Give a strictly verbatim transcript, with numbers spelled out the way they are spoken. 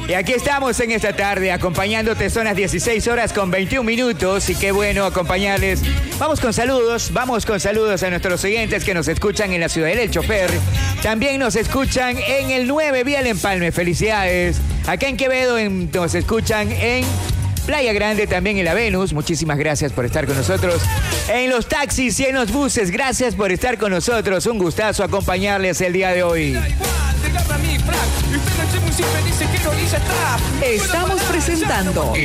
Y aquí estamos en esta tarde acompañándote, son las dieciséis horas con veintiún minutos y qué bueno acompañarles. Vamos con saludos, vamos con saludos a nuestros oyentes que nos escuchan en la Ciudadela del Chofer. También nos escuchan en el nueve Vía El Empalme, felicidades. Acá en Quevedo en, nos escuchan en Playa Grande, también en la Venus. Muchísimas gracias por estar con nosotros. En los taxis y en los buses, gracias por estar con nosotros. Un gustazo acompañarles el día de hoy. Estamos presentando